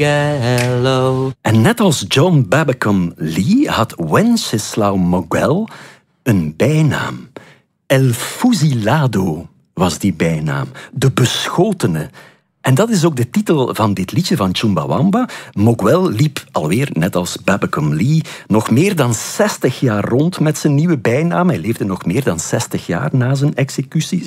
Yellow. En net als John Babacom Lee had Wenceslao Moguel een bijnaam. El Fusilado was die bijnaam. De beschotene. En dat is ook de titel van dit liedje van Chumbawamba. Moguel liep alweer, net als Babacom Lee, nog meer dan 60 jaar rond met zijn nieuwe bijnaam. Hij leefde nog meer dan 60 jaar na zijn executie.